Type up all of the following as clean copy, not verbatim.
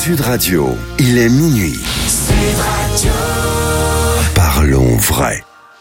Sud Radio, il est minuit. Sud Radio. Parlons vrai.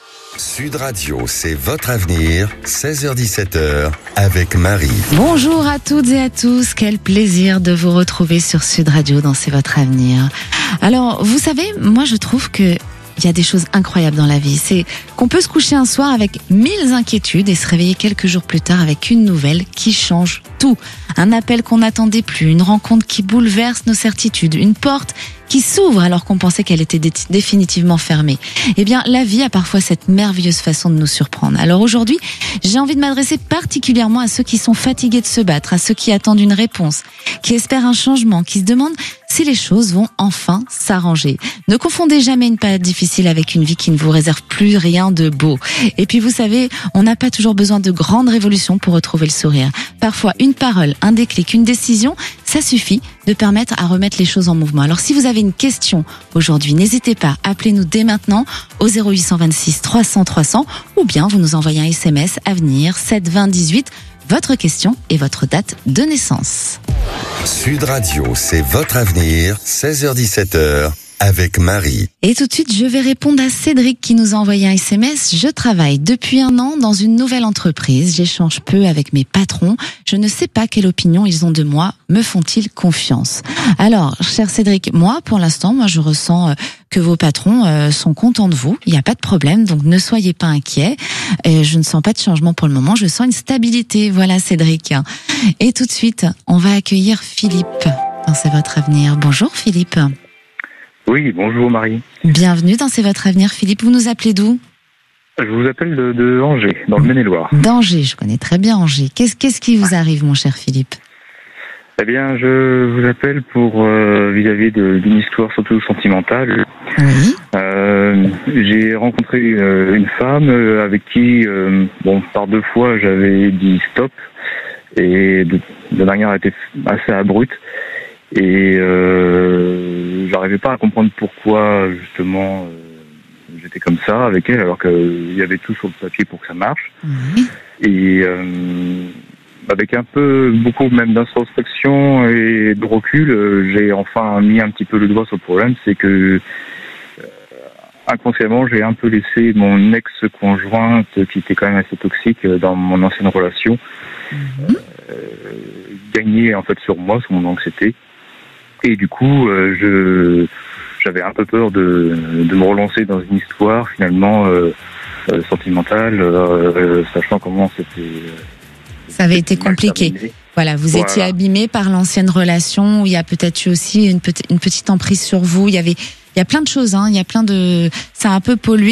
Sud Radio, c'est votre avenir, 16h-17h, avec Marie. Bonjour à toutes et à tous, quel plaisir de vous retrouver sur Sud Radio dans C'est votre avenir. Alors, vous savez, moi je trouve que il y a des choses incroyables dans la vie. C'est qu'on peut se coucher un soir avec 1000 inquiétudes et se réveiller quelques jours plus tard avec une nouvelle qui change tout. Un appel qu'on n'attendait plus, une rencontre qui bouleverse nos certitudes, une porte qui s'ouvre alors qu'on pensait qu'elle était définitivement fermée. Eh bien, la vie a parfois cette merveilleuse façon de nous surprendre. Alors aujourd'hui, j'ai envie de m'adresser particulièrement à ceux qui sont fatigués de se battre, à ceux qui attendent une réponse, qui espèrent un changement, qui se demandent si les choses vont enfin s'arranger. Ne confondez jamais une période difficile avec une vie qui ne vous réserve plus rien de beau. Et puis vous savez, on n'a pas toujours besoin de grandes révolutions pour retrouver le sourire. Parfois, une parole, un déclic, une décision, ça suffit de permettre à remettre les choses en mouvement. Alors si vous avez une question aujourd'hui, n'hésitez pas, appelez-nous dès maintenant au 0826 300 300 ou bien vous nous envoyez un SMS Avenir 7 20 18, votre question et votre date de naissance. Sud Radio, c'est votre avenir, 16h-17h, avec Marie. Et tout de suite, je vais répondre à Cédric qui nous a envoyé un SMS. Je travaille depuis 1 an dans une nouvelle entreprise. J'échange peu avec mes patrons. Je ne sais pas quelle opinion ils ont de moi. Me font-ils confiance? Alors, cher Cédric, pour l'instant, je ressens que vos patrons sont contents de vous. Il n'y a pas de problème, donc ne soyez pas inquiets. Je ne sens pas de changement pour le moment. Je sens une stabilité. Voilà, Cédric. Et tout de suite, on va accueillir Philippe dans C'est votre avenir. Bonjour, Philippe. Oui, bonjour Marie. Bienvenue dans C'est votre avenir, Philippe. Vous nous appelez d'où? Je vous appelle de Angers, dans le Maine-et-Loire. D'Angers, je connais très bien Angers. Qu'est-ce qui vous arrive, mon cher Philippe? Eh bien, je vous appelle pour vis-à-vis d'une histoire surtout sentimentale. Oui. J'ai rencontré une femme avec qui, par 2 fois, j'avais dit stop, et de manière assez abrupte. Et j'arrivais pas à comprendre pourquoi justement j'étais comme ça avec elle, alors qu'il y avait tout sur le papier pour que ça marche. Oui. Et avec beaucoup même d'introspection et de recul, j'ai enfin mis un petit peu le doigt sur le problème. C'est que inconsciemment, j'ai un peu laissé mon ex-conjointe, qui était quand même assez toxique dans mon ancienne relation, gagner en fait sur moi, sur mon anxiété. Et du coup, j'avais un peu peur de me relancer dans une histoire finalement sentimentale, sachant comment c'était. Ça avait été compliqué. Voilà, vous étiez abîmé par l'ancienne relation où il y a peut-être eu aussi une petite emprise sur vous. Il y a plein de choses, il y a ça a un peu pollué